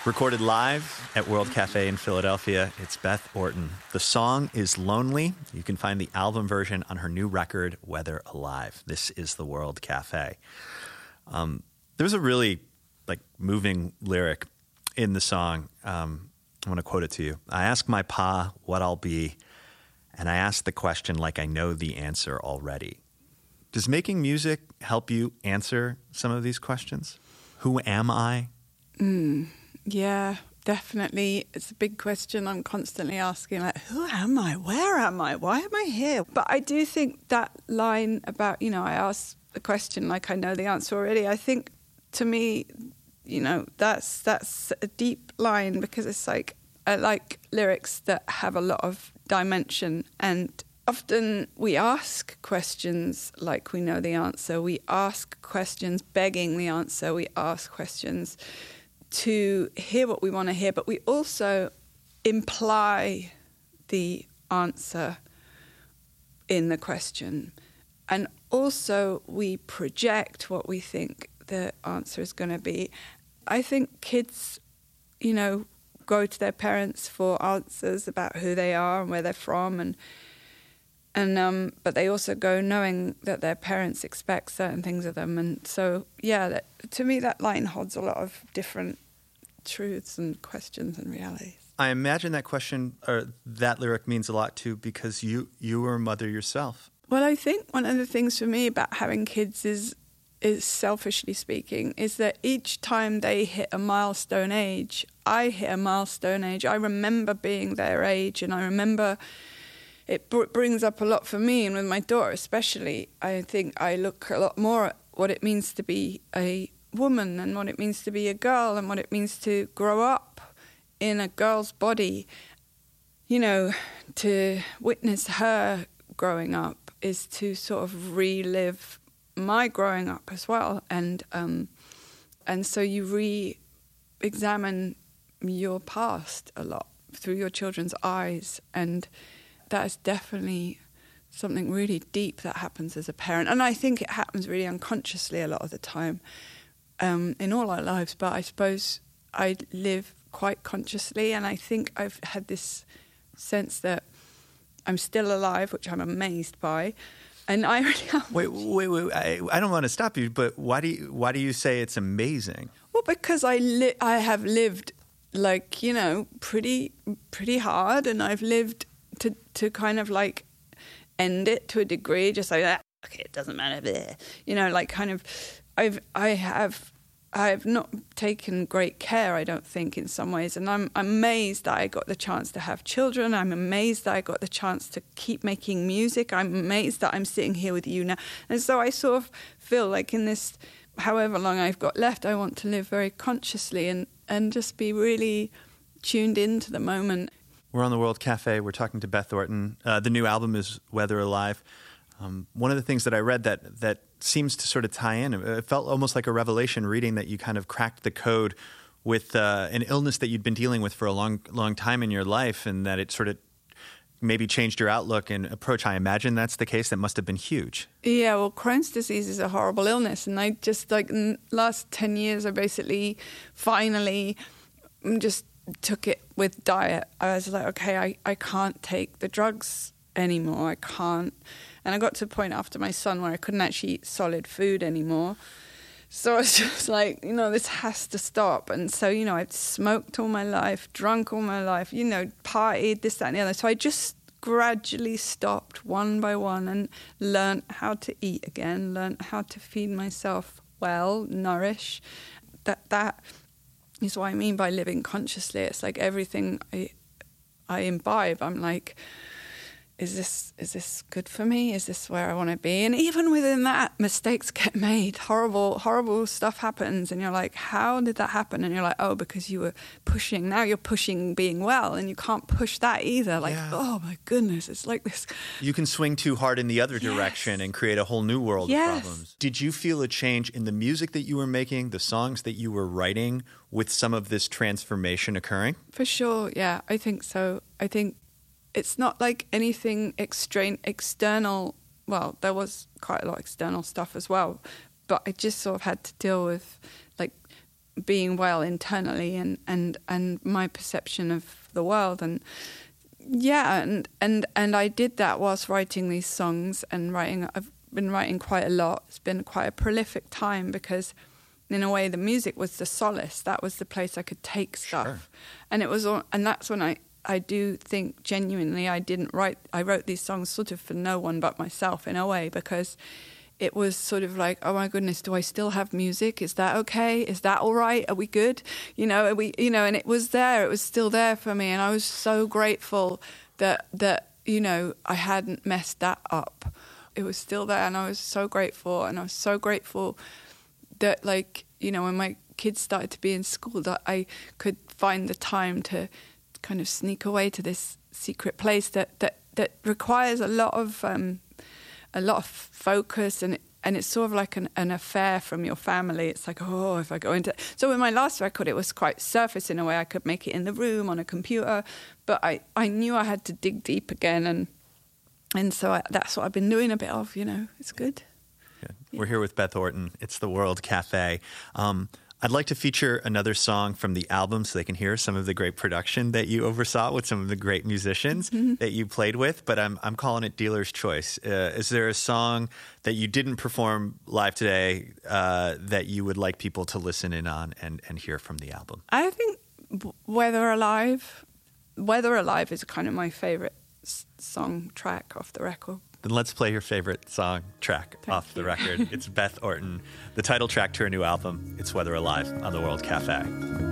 Recorded live at World Cafe in Philadelphia, it's Beth Orton. The song is Lonely. You can find the album version on her new record, Weather Alive. This is the World Cafe. There's a really moving lyric in the song. I'm going to quote it to you. I ask my pa what I'll be, and I ask the question like I know the answer already. Does making music help you answer some of these questions? Who am I? Yeah, definitely. It's a big question I'm constantly asking, who am I? Where am I? Why am I here? But I do think that line about, I ask the question like I know the answer already. I think, to me, that's a deep line because it's I like lyrics that have a lot of dimension, and often we ask questions like we know the answer. We ask questions begging the answer. We ask questions to hear what we want to hear, but we also imply the answer in the question. And also we project what we think the answer is going to be. I think kids, go to their parents for answers about who they are and where they're from, but they also go knowing that their parents expect certain things of them. And so, to me, that line holds a lot of different truths and questions and realities. I imagine that question or that lyric means a lot too because you were a mother yourself. Well, I think one of the things for me about having kids is selfishly speaking, is that each time they hit a milestone age, I hit a milestone age. I remember being their age, and I remember it brings up a lot for me, and with my daughter especially, I think I look a lot more at what it means to be a woman and what it means to be a girl and what it means to grow up in a girl's body. To witness her growing up is to sort of relive my growing up as well, and so you re-examine your past a lot through your children's eyes, and that is definitely something really deep that happens as a parent. And I think it happens really unconsciously a lot of the time in all our lives, but I suppose I live quite consciously, and I think I've had this sense that I'm still alive, which I'm amazed by. And I really am. Wait! I don't want to stop you, but why do you say it's amazing? Well, because I have lived pretty hard, and I've lived to kind of end it to a degree, just like that. Okay, it doesn't matter there. I have not taken great care, I don't think, in some ways. And I'm amazed that I got the chance to have children. I'm amazed that I got the chance to keep making music. I'm amazed that I'm sitting here with you now. And so I sort of feel like in this, however long I've got left, I want to live very consciously and just be really tuned into the moment. We're on the World Cafe. We're talking to Beth Orton. The new album is Weather Alive. One of the things that I read that seems to sort of tie in, it felt almost like a revelation reading that you kind of cracked the code with an illness that you'd been dealing with for a long time in your life, and that it sort of maybe changed your outlook and approach. I imagine that's the case. That must have been huge. Yeah, well, Crohn's disease is a horrible illness, and I just, in the last 10 years, I basically finally just took it with diet. I was like, okay, I can't take the drugs anymore. I can't. And I got to the point after my son where I couldn't actually eat solid food anymore. So I was just like, this has to stop. And so, I've smoked all my life, drunk all my life, partied, this, that, and the other. So I just gradually stopped one by one and learned how to eat again, learned how to feed myself well, nourish. That is what I mean by living consciously. It's like everything I imbibe, I'm like, is this good for me? Is this where I want to be? And even within that, mistakes get made. Horrible stuff happens. And you're like, how did that happen? And you're like, oh, because you were pushing. Now you're pushing being well, and you can't push that either. Oh my goodness, it's like this. You can swing too hard in the other direction and create a whole new world of problems. Did you feel a change in the music that you were making, the songs that you were writing, with some of this transformation occurring? For sure, yeah, I think so. I think it's not like anything external. Well, there was quite a lot of external stuff as well, but I just sort of had to deal with being well internally and my perception of the world. And yeah, and I did that whilst writing these songs and writing. I've been writing quite a lot. It's been quite a prolific time because in a way the music was the solace. That was the place I could take stuff. Sure. And it was and that's when I do think genuinely I wrote these songs sort of for no one but myself in a way, because it was sort of like, oh my goodness, do I still have music? Is that okay? Is that all right? Are we good? And it was there. It was still there for me. And I was so grateful that I hadn't messed that up. It was still there, and I was so grateful. And I was so grateful that, when my kids started to be in school, that I could find the time to kind of sneak away to this secret place that requires a lot of focus, and it's sort of like an affair from your family. It's like, oh, if I go into... So with my last record, it was quite surface in a way. I could make it in the room on a computer, but I knew I had to dig deep again, and so that's what I've been doing a bit of, It's good. Good. Yeah. We're here with Beth Orton. It's the World Cafe. I'd like to feature another song from the album so they can hear some of the great production that you oversaw with some of the great musicians that you played with, but I'm calling it Dealer's Choice. Is there a song that you didn't perform live today that you would like people to listen in on and hear from the album? I think Weather Alive is kind of my favorite song track off the record. Then let's play your favorite song track off the record. It's Beth Orton, the title track to her new album. It's Weather Alive on the World Cafe.